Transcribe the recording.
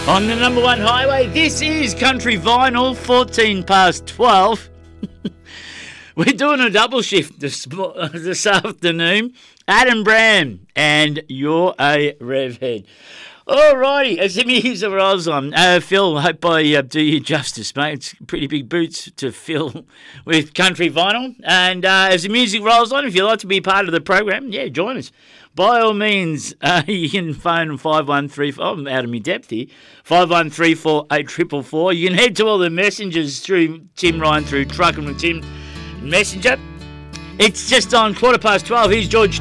On the number one highway, this is Country Vinyl, 14 past 12. We're doing a double shift this afternoon. Adam Brand, and you're a revhead. Alrighty, as the music rolls on, Phil, I hope I do you justice, mate. It's pretty big boots to fill with Country Vinyl. And as the music rolls on, if you'd like to be part of the program, yeah, join us. By all means, you can phone 513. I'm out of my depth here. 51348444. You can head to all the messengers through Tim Ryan through Truckin' with Tim Messenger. It's just on 12:15. Here's George